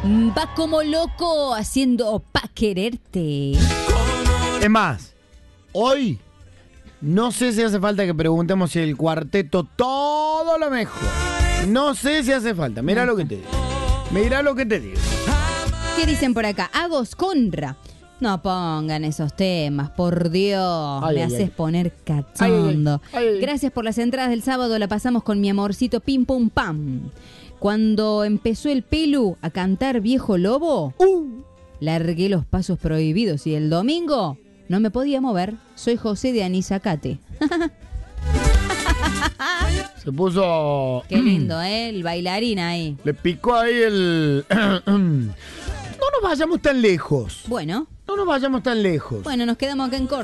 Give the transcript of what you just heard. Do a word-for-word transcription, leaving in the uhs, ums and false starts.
Va como loco haciendo pa' quererte. Es más, hoy no sé si hace falta que preguntemos si el cuarteto todo lo mejor. No sé si hace falta. Mirá lo que te digo. Mirá lo que te digo. ¿Qué dicen por acá? Agos Conra. No pongan esos temas, por Dios. Ay, me ay, haces ay. poner cachondo. Ay, ay, ay. Gracias por las entradas del sábado, la pasamos con mi amorcito Pim Pum Pam. Cuando empezó el Pelu a cantar Viejo Lobo, Uh. largué los pasos prohibidos y el domingo no me podía mover. Soy José de Anisacate. Se puso... Qué lindo, ¿eh? El bailarín ahí. Le picó ahí el... No nos vayamos tan lejos. Bueno, No nos vayamos tan lejos. bueno, nos quedamos acá en Córdoba.